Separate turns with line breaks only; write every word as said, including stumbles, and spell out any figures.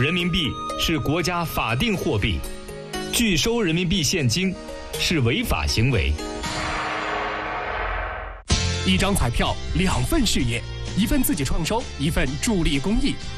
人民币是国家法定货币，拒收人民币现金是违法行为。
一张彩票，两份事业，一份自己创收，一份助力公益。